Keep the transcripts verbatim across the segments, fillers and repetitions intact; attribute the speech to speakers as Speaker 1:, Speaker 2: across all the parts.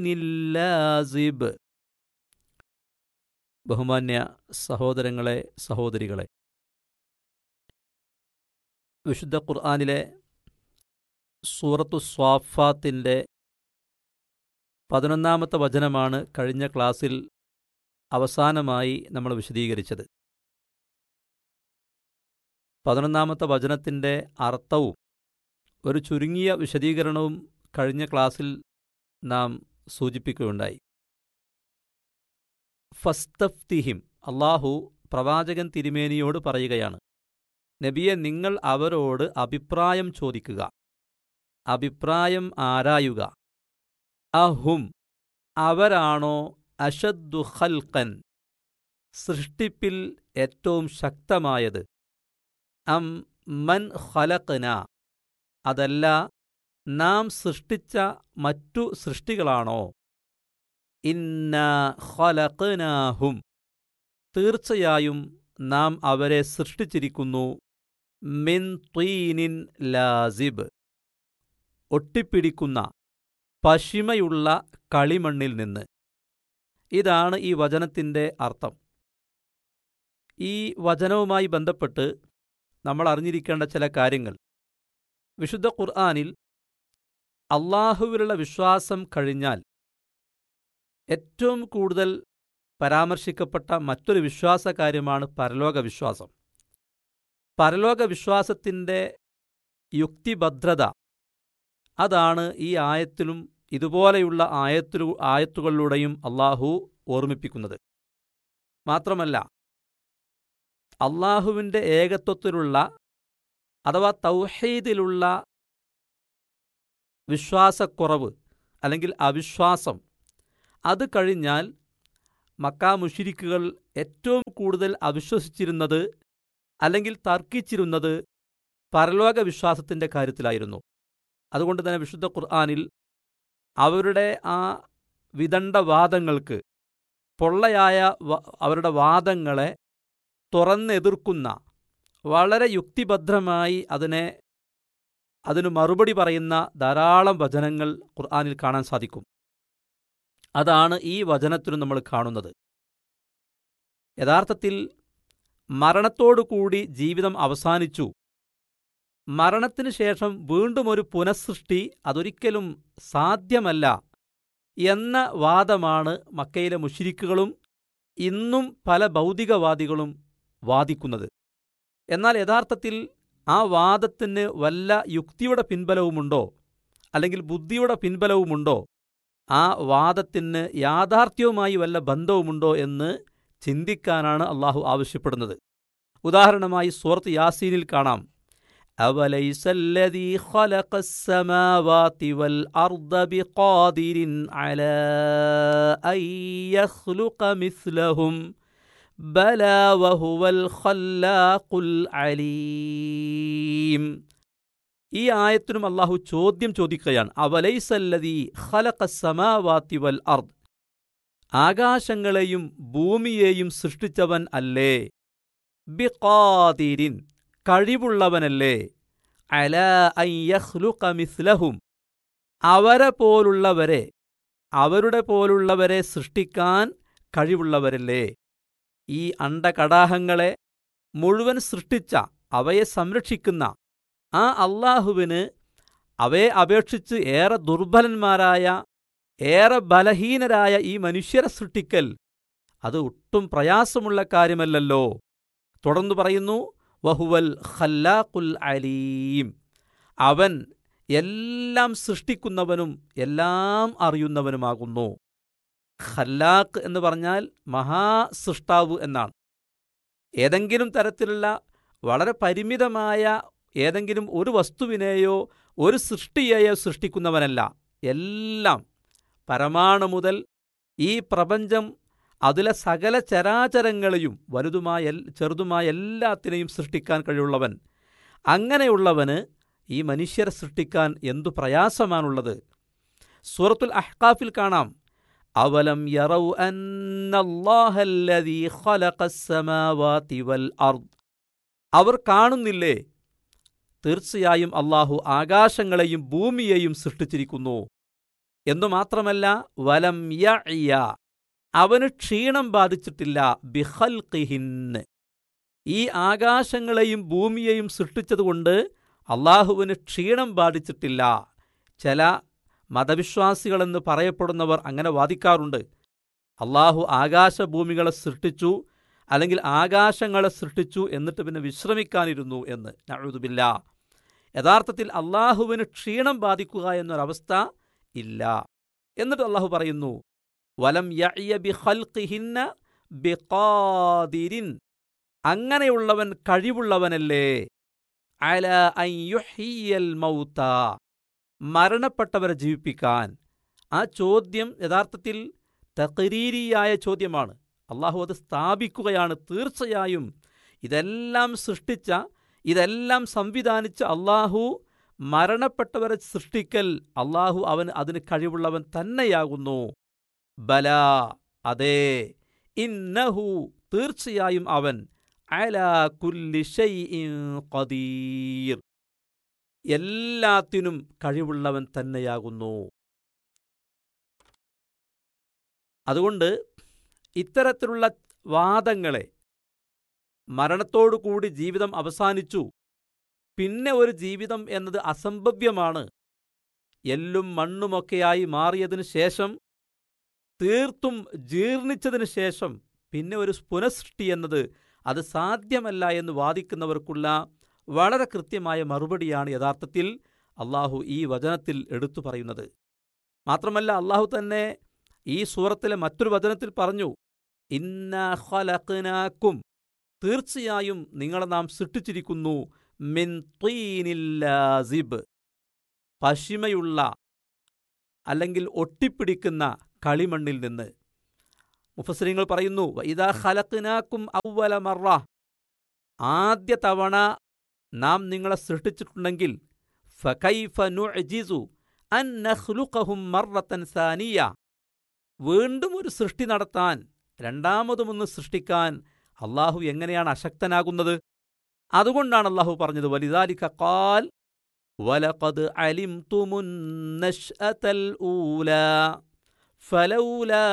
Speaker 1: ലാസിബ്. ബഹുമാന്യ സഹോദരങ്ങളെ, സഹോദരികളെ, വിശുദ്ധ ഖുർആനിലെ സൂറത്തു സ്വാഫാത്തിൻ്റെ പതിനൊന്നാമത്തെ വചനമാണ് കഴിഞ്ഞ ക്ലാസ്സിൽ അവസാനമായി നമ്മൾ വിശദീകരിച്ചത്. പതിനൊന്നാമത്തെ വചനത്തിൻ്റെ അർത്ഥവും ഒരു ചുരുങ്ങിയ വിശദീകരണവും കഴിഞ്ഞ ക്ലാസ്സിൽ നാം സൂചിപ്പിക്കുകയുണ്ടായി. ഫസ്തഫ്തിഹിം, അള്ളാഹു പ്രവാചകൻ തിരുമേനിയോട് പറയുകയാണ്, നബിയെ, നിങ്ങൾ അവരോട് അഭിപ്രായം ചോദിക്കുക, അഭിപ്രായം ആരായുക. അഹും, അവരാണോ, അശദ്ദു ഖൽഖൻ, സൃഷ്ടിപ്പിൽ ഏറ്റവും ശക്തമായത്, അം മൻ ഖലഖ്ന, അതല്ല നാം സൃഷ്ടിച്ച മറ്റു സൃഷ്ടികളാണോ. ഇന്നാ ഖലഖ്നാഹും, തീർച്ചയായും നാം അവരെ സൃഷ്ടിച്ചിരിക്കുന്നു, മിൻ തീനിൻ ലാസിബ്, ഒട്ടിപ്പിടിക്കുന്ന പശിമയുള്ള കളിമണ്ണിൽ നിന്ന്. ഇതാണ് ഈ വചനത്തിൻ്റെ അർത്ഥം. ഈ വചനവുമായി ബന്ധപ്പെട്ട് നമ്മൾ അറിഞ്ഞിരിക്കേണ്ട ചില കാര്യങ്ങൾ. വിശുദ്ധ ഖുർആനിൽ അള്ളാഹുവിലുള്ള വിശ്വാസം കഴിഞ്ഞാൽ ഏറ്റവും കൂടുതൽ പരാമർശിക്കപ്പെട്ട മറ്റൊരു വിശ്വാസകാര്യമാണ് പരലോക വിശ്വാസം. പരലോക വിശ്വാസത്തിൻ്റെ യുക്തിഭദ്രത അതാണ് ഈ ആയത്തിലും ഇതുപോലെയുള്ള ആയത്തിലു ആയത്തുകളിലൂടെയും അള്ളാഹു ഓർമ്മിപ്പിക്കുന്നത്. മാത്രമല്ല, അള്ളാഹുവിൻ്റെ ഏകത്വത്തിലുള്ള അഥവാ തൗഹീദിലുള്ള വിശ്വാസക്കുറവ് അല്ലെങ്കിൽ അവിശ്വാസം, അത് കഴിഞ്ഞാൽ മക്കാ മുശ്രിക്കുകൾ ഏറ്റവും കൂടുതൽ അവിശ്വസിച്ചിരുന്നത് അല്ലെങ്കിൽ തർക്കിച്ചിരുന്നത് പരലോക വിശ്വാസത്തിൻ്റെ കാര്യത്തിലായിരുന്നു. അതുകൊണ്ട് തന്നെ വിശുദ്ധ ഖുർആനിൽ അവരുടെ ആ വിദണ്ഡവാദങ്ങൾക്ക്, പൊള്ളയായ അവരുടെ വാദങ്ങളെ തുറന്നെതിർക്കുന്ന, വളരെ യുക്തിഭദ്രമായി അതിനെ അതിനു മറുപടി പറയുന്ന ധാരാളം വചനങ്ങൾ ഖുർആനിൽ കാണാൻ സാധിക്കും. അതാണ് ഈ വചനത്തിലും നമ്മൾ കാണുന്നത്. യഥാർത്ഥത്തിൽ മരണത്തോടുകൂടി ജീവിതം അവസാനിച്ചു, മരണത്തിന് ശേഷം വീണ്ടും ഒരു പുനഃസൃഷ്ടി അതൊരിക്കലും സാധ്യമല്ല എന്ന വാദമാണ് മക്കയിലെ മുശ്രിക്കുകളും ഇന്നും പല ഭൗതികവാദികളും വാദിക്കുന്നത്. എന്നാൽ യഥാർത്ഥത്തിൽ ആ വാദത്തിന് വല്ല യുക്തിയുടെ പിൻബലവുമുണ്ടോ അല്ലെങ്കിൽ ബുദ്ധിയുടെ പിൻബലവുമുണ്ടോ, ആ വാദത്തിന് യാഥാർത്ഥ്യവുമായി വല്ല ബന്ധവുമുണ്ടോ എന്ന് ചിന്തിക്കാനാണ് അള്ളാഹു ആവശ്യപ്പെടുന്നത്. ഉദാഹരണമായി സൂറത്ത് യാസീനിൽ കാണാം, അവലൈസല്ലദീ ഖലഖസ്സമാവാതി വൽ അർദ ബിഖാദിരിൻ അലാ അൻ യഖ്ലുഖ മിസ്ലഹും ബലാ വഹുവൽ ഖല്ലാഖുൽ അലീം. ഈ ആയത്തിനും അള്ളാഹു ചോദ്യം ചോദിക്കുകയാണ്. അവലൈസല്ലദീ ഖലഖസ്സമാവാതി വൽ അർദ്, ആകാശങ്ങളെയും ഭൂമിയെയും സൃഷ്ടിച്ചവൻ അല്ലേ, ബിഖാദിരിൻ, കഴിവുള്ളവനല്ലേ, അലാ അൻ യഖ്ലുഖ മിസ്ലഹും, അവരെ പോലുള്ളവരെ അവരുടെ പോലുള്ളവരെ സൃഷ്ടിക്കാൻ കഴിവുള്ളവരല്ലേ. ഈ അണ്ടകടാഹങ്ങളെ മുഴുവൻ സൃഷ്ടിച്ച, അവയെ സംരക്ഷിക്കുന്ന ആ അള്ളാഹുവിന് അവയെ അപേക്ഷിച്ച് ഏറെ ദുർബലന്മാരായ, ഏറെ ബലഹീനരായ ഈ മനുഷ്യരെ സൃഷ്ടിക്കൽ അത് ഒട്ടും പ്രയാസമുള്ള കാര്യമല്ലല്ലോ. തുടർന്ന് പറയുന്നു, വഹുവൽ ഖല്ലാഖുൽ അലീം, അവൻ എല്ലാം സൃഷ്ടിക്കുന്നവനും എല്ലാം അറിയുന്നവനുമാകുന്നു. ഖല്ലാഖ് എന്ന് പറഞ്ഞാൽ മഹാസൃഷ്ടാവ് എന്നാണ്. ഏതെങ്കിലും തരത്തിലുള്ള വളരെ പരിമിതമായ ഏതെങ്കിലും ഒരു വസ്തുവിനെയോ ഒരു സൃഷ്ടിയെയോ സൃഷ്ടിക്കുന്നവനല്ല. എല്ലാം, പരമാണു മുതൽ ഈ പ്രപഞ്ചം, അതിലെ സകല ചരാചരങ്ങളെയും വലുതുമായ ചെറുതുമായ എല്ലാത്തിനെയും സൃഷ്ടിക്കാൻ കഴിവുള്ളവൻ. അങ്ങനെയുള്ളവന് ഈ മനുഷ്യരെ സൃഷ്ടിക്കാൻ എന്തു പ്രയാസമാണുള്ളത്. സൂറത്തുൽ അഹ്ഖാഫിൽ കാണാം, അവലം യറൗ അന്നല്ലാഹല്ലദീ ഖലഖസ്സമാവാതി വൽ അർദ്, അവർ കാണുന്നില്ലേ, തീർച്ചയായും അള്ളാഹു ആകാശങ്ങളെയും ഭൂമിയെയും സൃഷ്ടിച്ചിരിക്കുന്നു. എന്നു മാത്രമല്ല വലം യഅ്യ, അവന് ക്ഷീണം ബാധിച്ചിട്ടില്ല ബിഖൽഖിഹിന്ന്, ഈ ആകാശങ്ങളെയും ഭൂമിയെയും സൃഷ്ടിച്ചതുകൊണ്ട് അള്ളാഹുവിന് ക്ഷീണം ബാധിച്ചിട്ടില്ല. ചില മതവിശ്വാസികളെന്ന് പറയപ്പെടുന്നവർ അങ്ങനെ വാദിക്കാറുണ്ട്. അള്ളാഹു ആകാശഭൂമികളെ സൃഷ്ടിച്ചു, അല്ലെങ്കിൽ ആകാശങ്ങളെ സൃഷ്ടിച്ചു എന്നിട്ട് പിന്നെ വിശ്രമിക്കാനിരുന്നു എന്ന്. നഊദു ബില്ലാ. യഥാർത്ഥത്തിൽ അള്ളാഹുവിന് ക്ഷീണം ബാധിക്കുക എന്നൊരവസ്ഥ ഇല്ല. എന്നിട്ട് അള്ളാഹു പറയുന്നു വലം യഅ്യ ബിഖൽഖിഹിന്ന ബിഖാദിരിൻ, അങ്ങനെയുള്ളവൻ കഴിവുള്ളവനല്ലേ അലാ അൻ യുഹ്യിയൽ മൗത, മരണപ്പെട്ടവരെ ജീവിപ്പിക്കാൻ. ആ ചോദ്യം യഥാർത്ഥത്തിൽ തഖ്രീരിയായ ചോദ്യമാണ്. അള്ളാഹു അത് സ്ഥാപിക്കുകയാണ്. തീർച്ചയായും ഇതെല്ലാം സൃഷ്ടിച്ച, ഇതെല്ലാം സംവിധാനിച്ച അള്ളാഹു മരണപ്പെട്ടവരെ സൃഷ്ടിക്കൽ അള്ളാഹു അവൻ അതിന് കഴിവുള്ളവൻ തന്നെയാകുന്നു. ബലാ, അതേ, ഇന്നഹു, തീർച്ചയായും അവൻ, അലാ കുല്ലി ശൈഇൻ ഖദീർ, എല്ലാത്തിനും കഴിവുള്ളവൻ തന്നെയാകുന്നു. അതുകൊണ്ട് ഇത്തരത്തിലുള്ള വാദങ്ങളെ, മരണത്തോടുകൂടി ജീവിതം അവസാനിച്ചു, പിന്നെ ഒരു ജീവിതം എന്നത് അസംഭവ്യമാണ്, എല്ലും മണ്ണുമൊക്കെയായി മാറിയതിനു ശേഷം, തീർത്തും ജീർണിച്ചതിനു ശേഷം പിന്നെ ഒരു പുനഃസൃഷ്ടി എന്നത് അത് സാധ്യമല്ല എന്ന് വാദിക്കുന്നവർക്കുള്ള വളരെ കൃത്യമായ മറുപടിയാണ് യഥാർത്ഥത്തിൽ അള്ളാഹു ഈ വചനത്തിൽ എടുത്തു പറയുന്നത്. മാത്രമല്ല അള്ളാഹു തന്നെ ഈ സൂറത്തിലെ മറ്റൊരു വചനത്തിൽ പറഞ്ഞു, ഇന്നാ ഖലഖ്നാകും, തീർച്ചയായും നിങ്ങളെ നാം സൃഷ്ടിച്ചിരിക്കുന്നു, മിൻ തീനിൽ ലാസിബ്, പശിമയുള്ള അല്ലെങ്കിൽ ഒട്ടിപ്പിടിക്കുന്ന കളിമണ്ണിൽ നിന്ന്. മുഫസ്സിരീങ്ങൾ പറയുന്നു വഇദാ ഖലഖ്നാകും അവ്വല മറ, ആദ്യ തവണ നാം നിങ്ങളെ സൃഷ്ടിച്ചിട്ടുണ്ടെങ്കിൽ, ഫകൈഫ നുഅ്ജിസു അൻ നഖ്ലുഖഹും മറത്തൻ സാനിയ, വീണ്ടും ഒരു സൃഷ്ടി നടത്താൻ, രണ്ടാമതുമൊന്ന് സൃഷ്ടിക്കാൻ അള്ളാഹു എങ്ങനെയാണ് അശക്തനാകുന്നത്? അതുകൊണ്ടാണ് അള്ളാഹു പറഞ്ഞത് വലിദാലിക ഖാൽ വലഖദ് അലിംതുമുൻ നശ്അതൽ ഊലാ ഫലൗലാ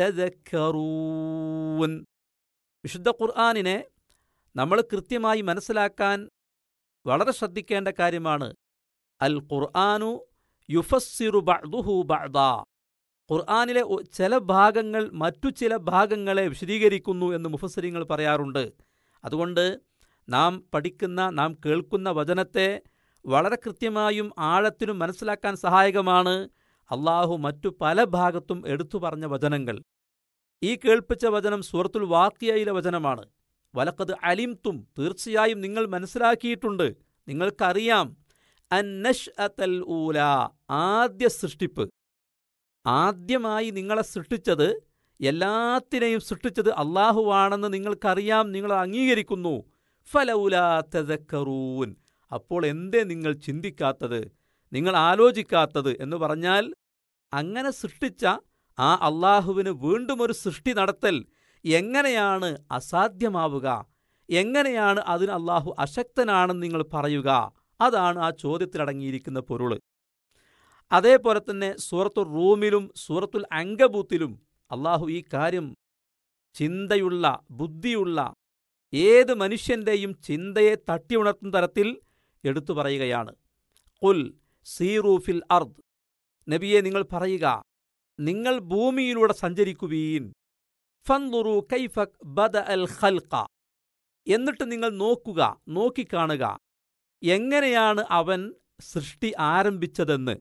Speaker 1: തദക്കറൂൻ. വിശുദ്ധ ഖുർആനിനെ നമ്മൾ കൃത്യമായി മനസ്സിലാക്കാൻ വളരെ ശ്രദ്ധിക്കേണ്ട കാര്യമാണ്. അൽ ഖുർആനു യുഫസ്സിറു ബഅ്ദുഹു ബഅ്ദാ, ഖുർആനിലെ ചില ഭാഗങ്ങൾ മറ്റു ചില ഭാഗങ്ങളെ വിശദീകരിക്കുന്നു എന്ന് മുഫസ്സിരീങ്ങൾ പറയാറുണ്ട്. അതുകൊണ്ട് നാം പഠിക്കുന്ന, നാം കേൾക്കുന്ന വചനത്തെ വളരെ കൃത്യമായും ആഴത്തിനും മനസ്സിലാക്കാൻ സഹായകമാണ് അള്ളാഹു മറ്റു പല ഭാഗത്തും എടുത്തു പറഞ്ഞ വചനങ്ങൾ. ഈ കേൾപ്പിച്ച വചനം സൂറത്തുൽ വാഖിയയിലെ വചനമാണ്. വലഖദ് അലിംതും, തീർച്ചയായും നിങ്ങൾ മനസ്സിലാക്കിയിട്ടുണ്ട്, നിങ്ങൾക്കറിയാം, അന്നശ്അതൽ ഊല, ആദ്യ സൃഷ്ടിപ്പ്, ആദ്യമായി നിങ്ങളെ സൃഷ്ടിച്ചത്, എല്ലാത്തിനെയും സൃഷ്ടിച്ചത് അള്ളാഹുവാണെന്ന് നിങ്ങൾക്കറിയാം, നിങ്ങൾ അംഗീകരിക്കുന്നു. ഫലൗലാ തദക്കറൂൻ, അപ്പോൾ എന്തേ നിങ്ങൾ ചിന്തിക്കാത്തത്, നിങ്ങൾ ആലോചിക്കാത്തത് എന്ന് പറഞ്ഞാൽ, അങ്ങനെ സൃഷ്ടിച്ച ആ അള്ളാഹുവിന് വീണ്ടും ഒരു സൃഷ്ടി നടത്തൽ എങ്ങനെയാണ് അസാധ്യമാവുക? എങ്ങനെയാണ് അതിന് അള്ളാഹു അശക്തനാണെന്ന് നിങ്ങൾ പറയുക? അതാണ് ആ ചോദ്യത്തിലടങ്ങിയിരിക്കുന്ന പൊരുള്. അതേപോലെ തന്നെ സൂറത്തുൽ റൂമിലും സൂറത്തുൽ അങ്കബൂത്തിലും അള്ളാഹു ഈ കാര്യം ചിന്തയുള്ള, ബുദ്ധിയുള്ള ഏത് മനുഷ്യന്റെയും ചിന്തയെ തട്ടിയുണർത്തുന്ന തരത്തിൽ എടുത്തു പറയുകയാണ്. ഖുൽ സീറൂ ഫിൽ അർദ്, നബിയെ നിങ്ങൾ പറയുക, നിങ്ങൾ ഭൂമിയിലൂടെ സഞ്ചരിക്കുവീൻ. ഫൻദുറൂ കൈഫ ബദഅൽ ഖൽഖ, എന്നിട്ട് നിങ്ങൾ നോക്കുക, നോക്കിക്കാണുക, എങ്ങനെയാണ് അവൻ സൃഷ്ടി ആരംഭിച്ചതെന്ന്.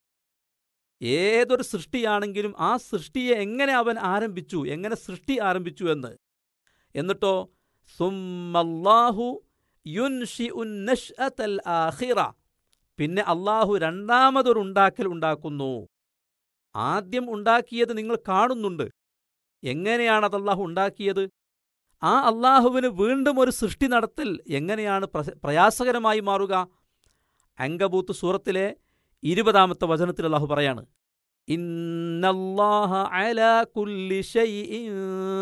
Speaker 1: ഏതൊരു സൃഷ്ടിയാണെങ്കിലും ആ സൃഷ്ടിയെ എങ്ങനെ അവൻ ആരംഭിച്ചു, എങ്ങനെ സൃഷ്ടി ആരംഭിച്ചു എന്ന്. എന്നിട്ടോ സുമ്മല്ലാഹു യുൻഷിഉൻ നശ്അതൽ ആഖിറ, പിന്നെ അള്ളാഹു രണ്ടാമതൊരുണ്ടാക്കൽ ഉണ്ടാക്കുന്നു. ആദ്യം ഉണ്ടാക്കിയത് നിങ്ങൾ കാണുന്നുണ്ട്. എങ്ങനെയാണത് അള്ളാഹു ഉണ്ടാക്കിയത്? ആ അള്ളാഹുവിന് വീണ്ടും ഒരു സൃഷ്ടി നടത്തൽ എങ്ങനെയാണ് പ്രയാസകരമായി മാറുക? അങ്കബൂത്ത് സൂറത്തിലെ ഇരുപതാമത്തെ വചനത്തിൽ അള്ളാഹു പറയാണ്, ഇന്നല്ലാഹ അലാ കുല്ലി ശൈഇൻ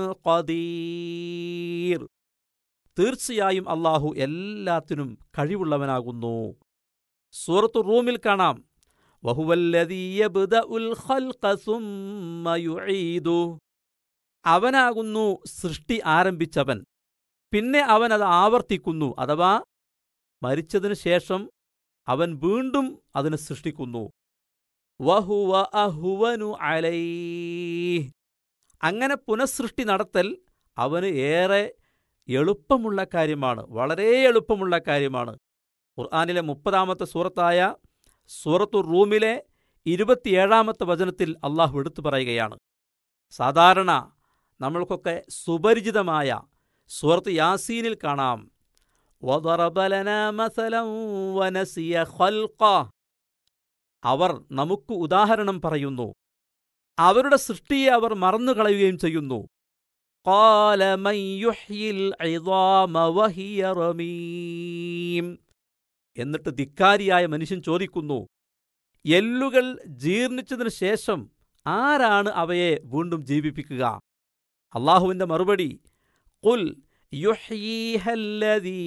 Speaker 1: ഖദീർ, തീർച്ചയായും അള്ളാഹു എല്ലാത്തിനും കഴിവുള്ളവനാകുന്നു. സൂറത്തു റൂമിൽ കാണാം, വഹുവല്ലദീ യബ്ദഉൽ ഖൽഖ സുമ്മ യുഈദു. അവനാകുന്നു സൃഷ്ടി ആരംഭിച്ചവൻ, പിന്നെ അവൻ അത് ആവർത്തിക്കുന്നു. അഥവാ മരിച്ചതിനു ശേഷം അവൻ വീണ്ടും അതിനെ സൃഷ്ടിക്കുന്നു. വഹുവ അഹ്വനു അലൈഹി. അങ്ങനെ പുനഃസൃഷ്ടി നടത്തൽ അവന് ഏറെ എളുപ്പമുള്ള കാര്യമാണ്, വളരെ എളുപ്പമുള്ള കാര്യമാണ്. ഖുർആനിലെ മുപ്പതാമത്തെ സൂറത്തായ സൂറത്തു റൂമിലെ ഇരുപത്തിയേഴാമത്തെ വചനത്തിൽ അള്ളാഹു എടുത്തു പറയുകയാണ്. സാധാരണ നമ്മൾക്കൊക്കെ സുപരിചിതമായ സൂറത്ത് യാസീനിൽ കാണാം, വദറബ ലനാ മസലൻ വനസിയ ഖൽഖഹ്. അവർ നമുക്ക് ഉദാഹരണം പറയുന്നു, അവരുടെ സൃഷ്ടിയെ അവർ മറന്നുകളയുകയും ചെയ്യുന്നു. ഖാല മൻ യുഹ്യിൽ ഇദാമ വഹിയ റമീം. എന്നിട്ട് ധിക്കാരിയായ മനുഷ്യൻ ചോദിക്കുന്നു, എല്ലുകൾ ജീർണിച്ചതിനു ശേഷം ആരാണ് അവയെ വീണ്ടും ജീവിപ്പിക്കുക? അള്ളാഹുവിന്റെ മറുപടി, ഖുൽ യുഹ്യീഹല്ലദീ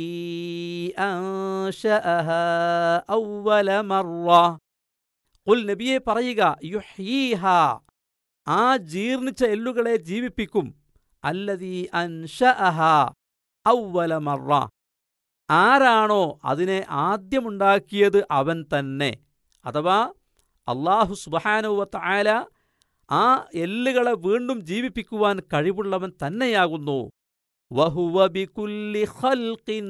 Speaker 1: അൻശഅഹാ അവ്വല മർറ. ഖുൽ നബിയെ പറയുക, യുഹ്യീഹാ, ആ ജീർണിച്ച എല്ലുകളെ ജീവിപ്പിക്കും. അല്ലദീ അൻശഅഹാ അവ്വല മർറ, ആരാണോ അതിനെ ആദ്യമുണ്ടാക്കിയത് അവൻ തന്നെ. അഥവാ അല്ലാഹു സുബ്ഹാനഹു വ തആല ആ എല്ലുകളെ വീണ്ടും ജീവിപ്പിക്കുവാൻ കഴിവുള്ളവൻ തന്നെയാകുന്നു. വഹുവ ബികുല്ലി ഖൽഖിൻ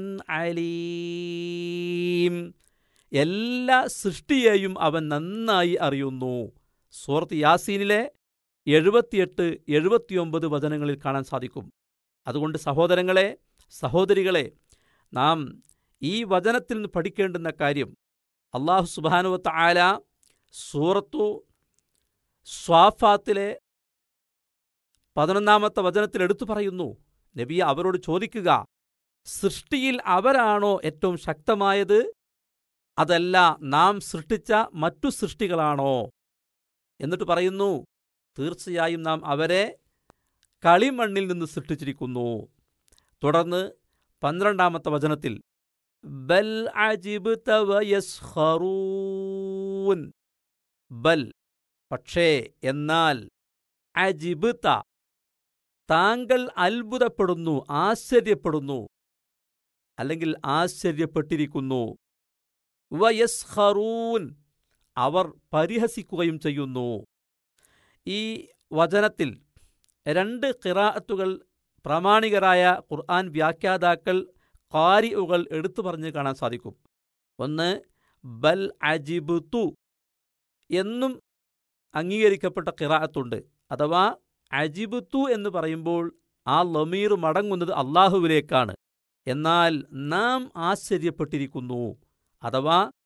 Speaker 1: അലീം. എല്ലാ സൃഷ്ടിയെയും അവൻ നന്നായി അറിയുന്നു. സൂറത്ത് യാസീനിലെ എഴുപത്തിയെട്ട് എഴുപത്തിയൊമ്പത് വചനങ്ങളിൽ കാണാൻ സാധിക്കും. അതുകൊണ്ട് സഹോദരങ്ങളെ, സഹോദരികളെ, നാം ഈ വചനത്തിൽ നിന്ന് പഠിക്കേണ്ടുന്ന കാര്യം, അല്ലാഹു സുബ്ഹാനഹു വ തആല സൂറത്തു സ്വാഫാത്തിലെ പതിനൊന്നാമത്തെ വചനത്തിൽ എടുത്തു പറയുന്നു, നബിയെ അവരോട് ചോദിക്കുക, സൃഷ്ടിയിൽ അവരാണോ ഏറ്റവും ശക്തമായത്, അതല്ല നാം സൃഷ്ടിച്ച മറ്റു സൃഷ്ടികളാണോ? എന്നിട്ട് പറയുന്നു, തീർച്ചയായും നാം അവരെ കളിമണ്ണിൽ നിന്ന് സൃഷ്ടിച്ചിരിക്കുന്നു. തുടർന്ന് പന്ത്രണ്ടാമത്തെ വചനത്തിൽ ബൽ അജിബ്ത വയസ്ഖറൂൻ. ബൽ, പക്ഷേ, എന്നാൽ, അജിബ്ത, താങ്കൾ അത്ഭുതപ്പെടുന്നു, ആശ്ചര്യപ്പെടുന്നു, അല്ലെങ്കിൽ ആശ്ചര്യപ്പെട്ടിരിക്കുന്നു. വയസ്ഖറൂൻ, അവർ പരിഹസിക്കുകയും ചെയ്യുന്നു. ഈ വചനത്തിൽ രണ്ട് ഖിറാഅത്തുകൾ പ്രാമാണികരായ ഖുർആൻ വ്യാഖ്യാതാക്കൾ, ഖാരിഉകൾ എടുത്തു പറഞ്ഞു കാണാൻ സാധിക്കും. ഒന്ന്, ബൽ അജിബ്തു എന്നും അംഗീകരിക്കപ്പെട്ട ഖിറാഅത്തുണ്ട്. അഥവാ അജിബ്തു എന്ന് പറയുമ്പോൾ ആ ലമീർ മടങ്ങുന്നത് അള്ളാഹുവിലേക്കാണ്. എന്നാൽ നാം ആശ്ചര്യപ്പെട്ടിരിക്കുന്നു, അഥവാ